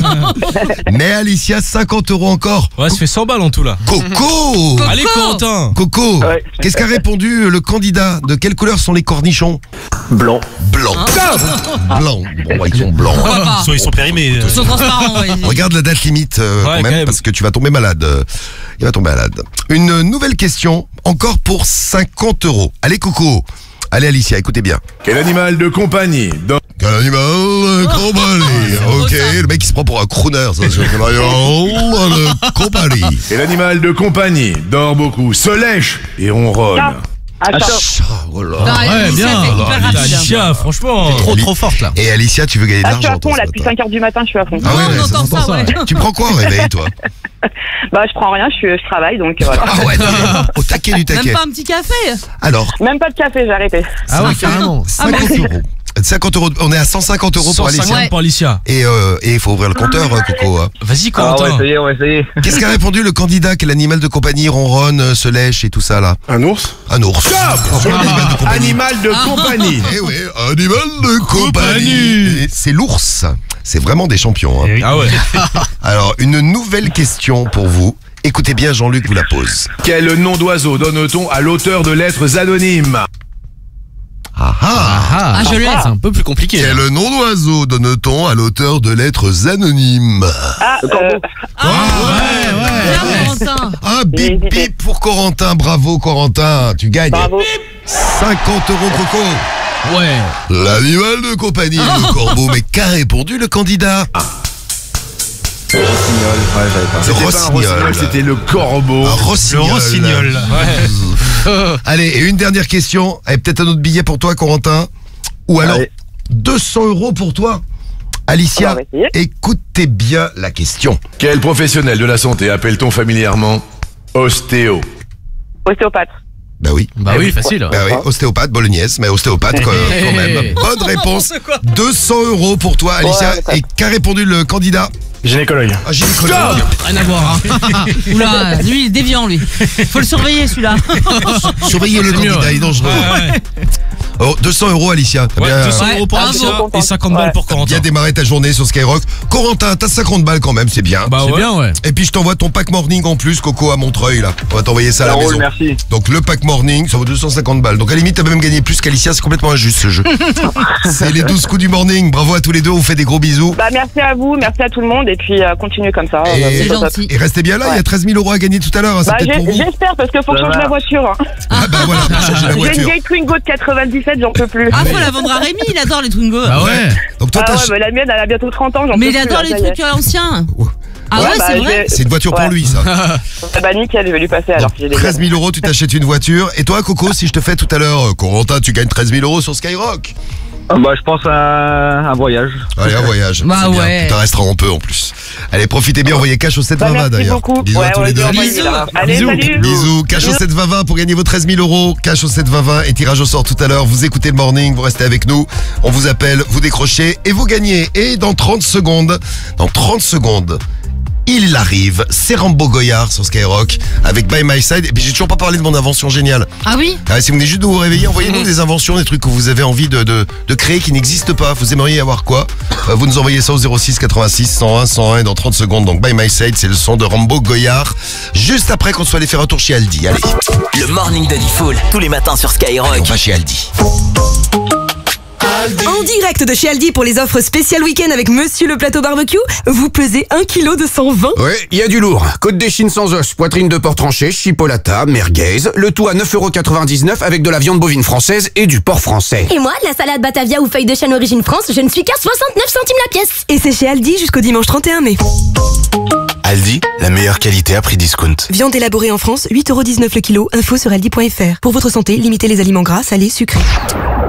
Mais Alicia, 50 € encore. Ouais, ça fait 100 balles en tout là. Coco. Allez Corentin. Coco, Ouais. qu'est-ce qu'a répondu le candidat? De quelle couleur sont les cornichons? Blanc. Blanc. Blanc. Bon, bah, ils sont blancs. Pourquoi pas? Soit ils sont périmés. Ils sont transparents, ouais. Regarde la date limite quand quand même, même. parce que tu vas tomber malade. Il va tomber malade. Une nouvelle question, encore pour 50 €. Allez Coco. Allez Alicia, écoutez bien. Quel animal de compagnie Quel animal de compagnie? Ok, le mec il se prend pour un crooner, ça. Quel animal de compagnie? Quel animal de compagnie dort beaucoup, se lèche et ronronne? Un chat. Oh là. Non, Alicia, bien. t'es hyper rapide. Alicia, franchement. Trop forte là. Et Alicia, tu veux gagner de Ah, je suis l'argent à fond toi, là, ce depuis matin. 5h du matin, je suis à fond. Ah ouais, on entend ça, ouais. Tu prends quoi au réveil, toi? Bah, je prends rien, je travaille donc voilà. Ah ouais, au taquet du Même taquet. pas un petit café? Alors, Même pas de café, j'ai arrêté. ah ouais, carrément. 50 €. 50 €, on est à 150 € pour Alicia. 150 pour Alicia. Et il faut ouvrir le compteur, Coco. hein. Vas-y Ah, Corentin. on va essayer. Qu'est-ce qu'a répondu le candidat? Quel animal de compagnie ronronne, se lèche et tout ça là? Un ours? Un ours. Animal de compagnie. Eh oui, animal de compagnie. Et c'est l'ours. C'est vraiment des champions. hein. Ah ouais. Alors, une nouvelle question pour vous. Écoutez bien, Jean-Luc vous la pose. Quel nom d'oiseau donne-t-on à l'auteur de lettres anonymes? Ah ah. Ah, je l'ai. C'est un peu plus compliqué. Quel nom d'oiseau donne-t-on à l'auteur de lettres anonymes? Ah, Bien, Corentin. Un bip bip pour Corentin. Bravo Corentin, tu gagnes. bravo. 50 € Coco. Ouais. L'animal de compagnie, le corbeau. Mais qu'a répondu le candidat? C'était pas un rossignol, c'était le corbeau. Un rossignol. Ouais. Allez, et une dernière question. Et peut-être un autre billet pour toi, Corentin. Ou alors, Allez. 200 € pour toi. Alicia, On va essayer. écoutez bien la question. Quel professionnel de la santé appelle-t-on familièrement ostéo? Ostéopathe. Bah oui. Bah oui, facile. Bah oui, ostéopathe bolognaise, mais ostéopathe quand même. Bonne réponse. 200 € pour toi, Alicia. Ouais, Et qu'a répondu le candidat? Gynécologue. Ah, gynécologue. Rien à voir, hein. Oula, lui, il est déviant, lui. Faut le surveiller, celui-là. Surveillez le candidat, il est dangereux. Ouais. Oh, 200 €, Alicia. T'as Ouais, bien, 200 € pour bravo. Alicia et 50 balles pour bien Corentin. démarré ta journée sur Skyrock. Corentin, t'as 50 balles quand même, c'est bien. Bah ouais. ouais. Et puis je t'envoie ton pack morning en plus, Coco, à Montreuil, là. On va t'envoyer ça à la maison. Merci. Donc le pack morning, ça vaut 250 balles. Donc à la limite, t'as même gagné plus qu'Alicia, c'est complètement injuste ce jeu. C'est les 12 coups du morning. Bravo à tous les deux, on vous fait des gros bisous. Bah, merci à vous, merci à tout le monde et puis continuez comme ça. Et- C'est C'est top. gentil. Et restez bien là, il y a 13 000 € à gagner tout à l'heure, hein, c'est Bah, peut-être pour vous. j'espère parce qu'il faut que je change la voiture. hein. Ah bah voilà, pour changer la J'ai une voiture. vieille Twingo de 97, j'en peux plus. Ah, faut la vendre à Rémi, il adore les Twingo. Bah ouais. Donc toi, Ah t'as... ouais, mais la mienne, elle a bientôt 30 ans, j'en Mais peux il plus. adore là, les ça y est. trucs anciens. Ah Ouais, ouais, bah, c'est vrai. C'est une voiture pour Ouais. lui, ça. Ah bah nickel, je vais lui passer alors Donc, que j'ai des 13 000 €, tu t'achètes une voiture. Et toi, Coco, si je te fais tout à l'heure, Corentin, tu gagnes 13 000 € sur Skyrock. Bah, je pense à un voyage. Allez, un voyage. Bah C'est bien. ouais. Putain, restera en peu en plus. Allez, profitez bien, envoyez cash au 7 Bah, 20 merci d'ailleurs. beaucoup. Bisous à tous les deux. Bisous. Allez, Bisous. salut. Bisous, cash au 7 20 pour gagner vos 13 000 €. Cash au 7 20 et tirage au sort tout à l'heure. Vous écoutez le morning, vous restez avec nous. On vous appelle, vous décrochez et vous gagnez. Et dans 30 secondes, il arrive, c'est Rambo Goyard sur Skyrock avec By My Side. Et puis j'ai toujours pas parlé de mon invention géniale. Ah oui? Ah, si vous venez juste de vous réveiller, envoyez-nous des inventions, des trucs que vous avez envie de créer qui n'existent pas. Vous aimeriez avoir quoi? Vous nous envoyez ça au 06 86 101 101 et dans 30 secondes. Donc By My Side, c'est le son de Rambo Goyard. Juste après qu'on soit allé faire un tour chez Aldi. Allez, Le morning de Diffoul, tous les matins sur Skyrock. on va chez Aldi. En direct de chez Aldi pour les offres spéciales week-end avec Monsieur le Plateau Barbecue, vous pesez 1 kg de 120. Ouais, il y a du lourd. Côte d'échine sans os, poitrine de porc tranché, chipolata, merguez, le tout à 9,99 € avec de la viande bovine française et du porc français. Et moi, la salade Batavia ou feuille de chêne origine France, je ne suis qu'à 69 centimes la pièce. Et c'est chez Aldi jusqu'au dimanche 31 mai. Aldi, la meilleure qualité à prix discount. Viande élaborée en France, 8,19 € le kilo. Info sur aldi.fr. Pour votre santé, limitez les aliments gras, salés, sucrés.